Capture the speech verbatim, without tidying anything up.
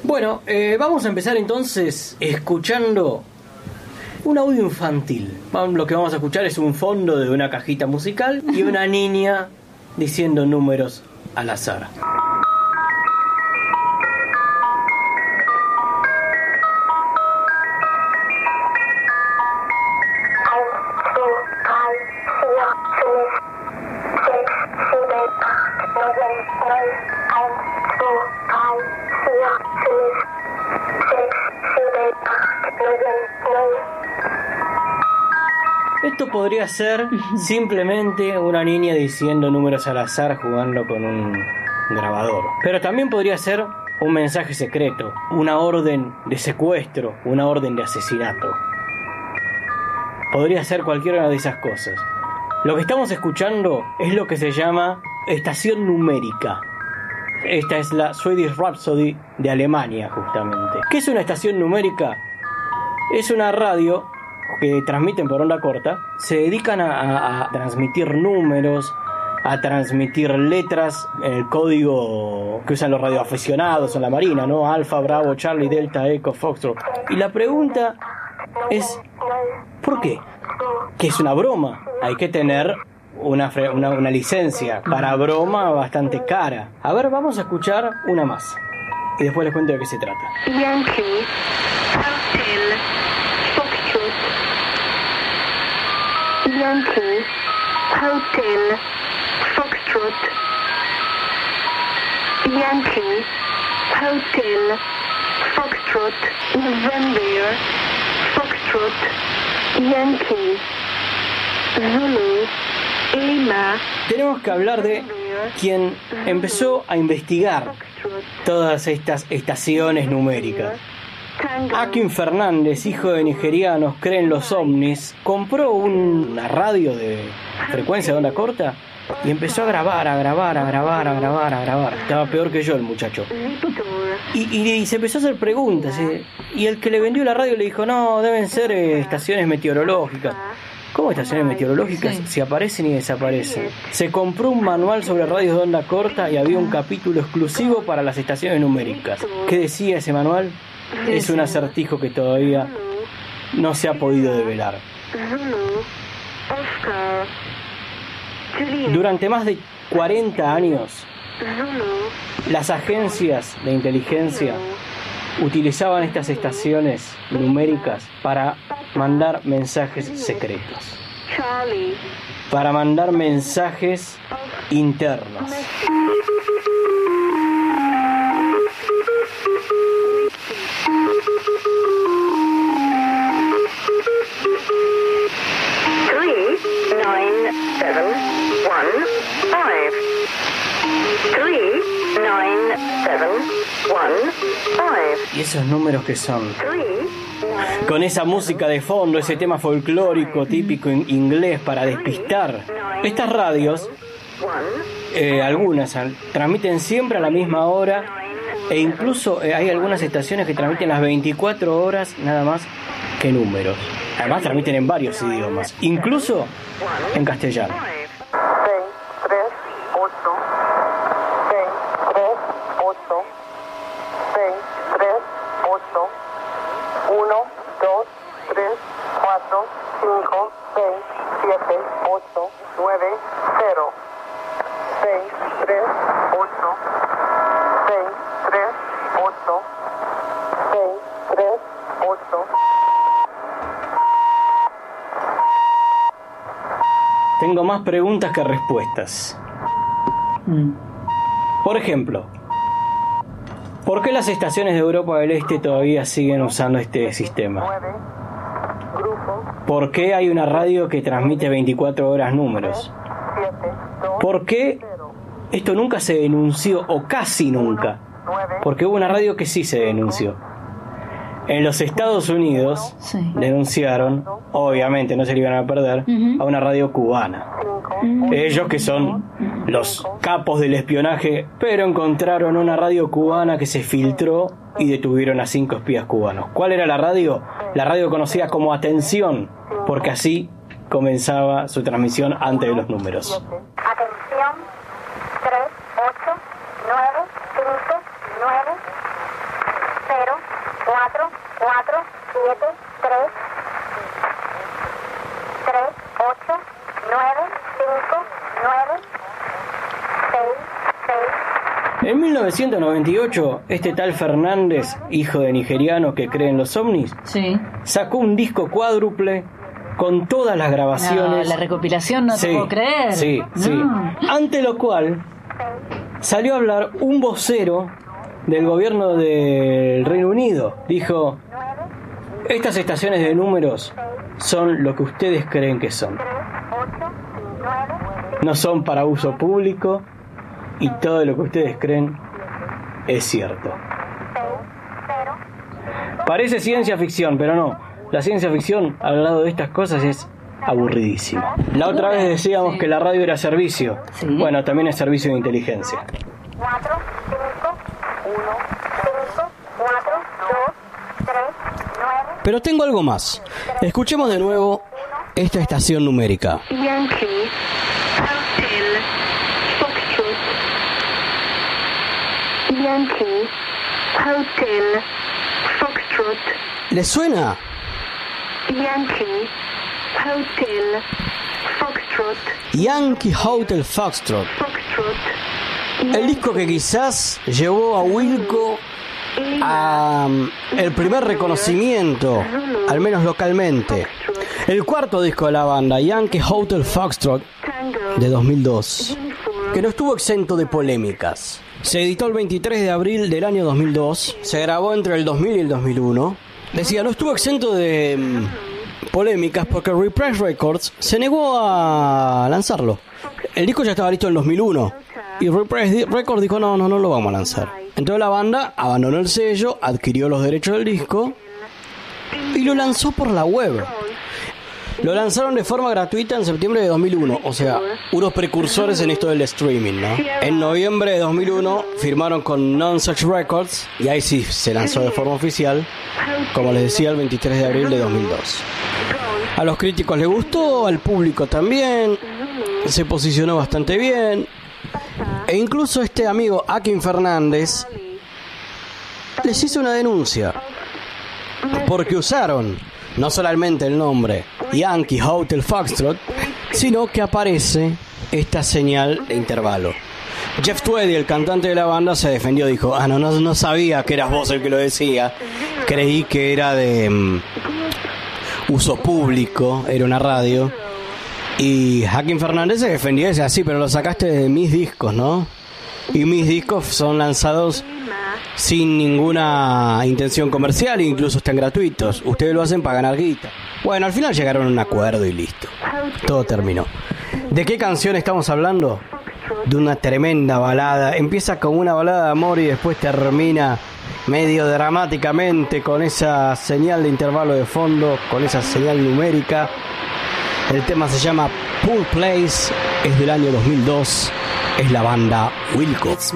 Bueno, eh, vamos a empezar entonces escuchando un audio infantil. Lo que vamos a escuchar es un fondo de una cajita musical y una niña diciendo números al azar. Esto podría ser simplemente una niña diciendo números al azar jugando con un grabador. Pero también podría ser un mensaje secreto, una orden de secuestro, una orden de asesinato. Podría ser cualquiera de esas cosas. Lo que estamos escuchando es lo que se llama estación numérica. Esta es la Swedish Rhapsody de Alemania, justamente. ¿Qué es una estación numérica? Es una radio que transmiten por onda corta, se dedican a, a, a transmitir números, a transmitir letras en el código que usan los radioaficionados en la Marina, ¿no? Alfa, Bravo, Charlie, Delta, Echo, Foxtrot. Y la pregunta es, ¿por qué? Que es una broma. Hay que tener una, una, una licencia para broma bastante cara. A ver, vamos a escuchar una más. Y después les cuento de qué se trata. Yankee, Hotel, Foxtrot. Yankee, Hotel, Foxtrot. Yankee, Hotel, Foxtrot. November, Foxtrot. Yankee, Zulu, Lima. Tenemos que hablar de quien empezó a investigar todas estas estaciones numéricas. Akin Fernández, hijo de nigerianos, cree en los ovnis, compró un, una radio de frecuencia de onda corta y empezó a grabar, a grabar, a grabar, a grabar, a grabar. Estaba peor que yo el muchacho. Y, y, y se empezó a hacer preguntas. ¿eh? Y el que le vendió la radio le dijo, no, deben ser eh, estaciones meteorológicas. ¿Cómo estaciones meteorológicas? Sí. Si aparecen y desaparecen. Se compró un manual sobre radios de onda corta y había un capítulo exclusivo para las estaciones numéricas. ¿Qué decía ese manual? Es un acertijo que todavía no se ha podido develar. Durante más de cuarenta años, las agencias de inteligencia utilizaban estas estaciones numéricas para mandar mensajes secretos, para mandar mensajes internos. ¿Y esos números qué son? Con esa música de fondo, ese tema folclórico típico en inglés para despistar. Estas radios, eh, algunas transmiten siempre a la misma hora e incluso eh, hay algunas estaciones que transmiten las veinticuatro horas nada más que números. Además transmiten en varios idiomas, incluso en castellano. Tengo más preguntas que respuestas. Mm. Por ejemplo, ¿por qué las estaciones de Europa del Este todavía siguen usando este sistema? ¿Por qué hay una radio que transmite veinticuatro horas números? ¿Por qué esto nunca se denunció, o casi nunca? Porque hubo una radio que sí se denunció. En los Estados Unidos sí. denunciaron, obviamente no se le iban a perder, uh-huh. a una radio cubana. Uh-huh. Ellos que son los capos del espionaje, pero encontraron una radio cubana que se filtró y detuvieron a cinco espías cubanos. ¿Cuál era la radio? La radio conocida como Atención, porque así comenzaba su transmisión antes de los números. Atención, tres, ocho, nueve, cinco, nueve. siete, tres, tres, ocho, nueve, cinco, nueve, seis, seis. En mil novecientos noventa y ocho, este tal Fernández, hijo de nigerianos que creen los ovnis, Sí. sacó un disco cuádruple con todas las No, grabaciones. la recopilación no Sí, te puedo creer. Sí, sí. No. Ante lo cual salió a hablar un vocero del gobierno del Reino Unido. Dijo: estas estaciones de números son lo que ustedes creen que son. No son para uso público y todo lo que ustedes creen es cierto. Parece ciencia ficción, pero no. La ciencia ficción al lado de estas cosas es aburridísima. La otra vez decíamos Sí. que la radio era servicio. Sí. Bueno, también es servicio de inteligencia. cuatro, cinco, uno, cinco, cuatro, dos, tres, nueve. Pero tengo algo más. Escuchemos de nuevo esta estación numérica. Yankee, Hotel, Foxtrot. Yankee, Hotel, Foxtrot. ¿Les suena? Yankee, Hotel, Foxtrot, Yankee Hotel Foxtrot. Foxtrot. El disco que quizás llevó a Wilco a um, el primer reconocimiento, al menos localmente. El cuarto disco de la banda, Yankee Hotel Foxtrot, de dos mil dos, que no estuvo exento de polémicas. Se editó el veintitrés de abril del año dos mil dos, se grabó entre el dos mil y el dos mil uno. Decía, no estuvo exento de mm, polémicas porque Reprise Records se negó a lanzarlo. El disco ya estaba listo en el dos mil uno y Reprise Records dijo, no, no, no lo vamos a lanzar. Entonces la banda abandonó el sello, adquirió los derechos del disco y lo lanzó por la web. Lo lanzaron de forma gratuita en septiembre de dos mil uno, o sea, unos precursores en esto del streaming, ¿no? En noviembre de dos mil uno firmaron con Nonsuch Records y ahí sí se lanzó de forma oficial, como les decía, el veintitrés de abril de dos mil dos. A los críticos les gustó, al público también, se posicionó bastante bien, e incluso este amigo Akin Fernández les hizo una denuncia, porque usaron no solamente el nombre Yankee Hotel Foxtrot, sino que aparece esta señal de intervalo. Jeff Tweedy, el cantante de la banda, se defendió, dijo, ah, no, no, no sabía que eras vos el que lo decía, creí que era de um, uso público, era una radio. Y Akin Fernández se defendió y decía, así, pero lo sacaste de mis discos, ¿no? Y mis discos son lanzados sin ninguna intención comercial, incluso están gratuitos. Ustedes lo hacen para ganar guita. Bueno, al final llegaron a un acuerdo y listo. Todo terminó. ¿De qué canción estamos hablando? De una tremenda balada. Empieza con una balada de amor y después termina medio dramáticamente con esa señal de intervalo de fondo, con esa señal numérica. El tema se llama Pool Place, es del año dos mil dos, es la banda Wilco. It's